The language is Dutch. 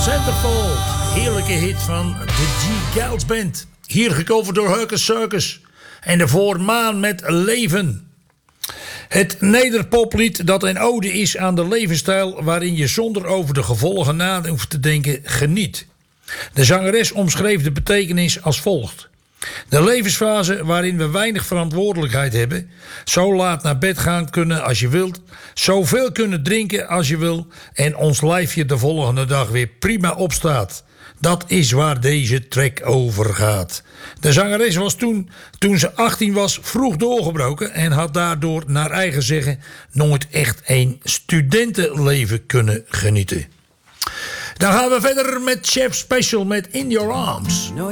Centerfold, heerlijke hit van de G. Gals Band. Hier gecoverd door Hurkus Circus. En daarvoor Maan met Leven. Het nederpoplied dat een ode is aan de levensstijl waarin je zonder over de gevolgen na hoeft te denken geniet. De zangeres omschreef de betekenis als volgt. De levensfase waarin we weinig verantwoordelijkheid hebben, zo laat naar bed gaan kunnen als je wilt, zoveel kunnen drinken als je wil en ons lijfje de volgende dag weer prima opstaat. Dat is waar deze track over gaat. De zangeres was toen ze 18 was, vroeg doorgebroken en had daardoor naar eigen zeggen nooit echt een studentenleven kunnen genieten. Dan gaan we verder met Chef Special met In Your Arms.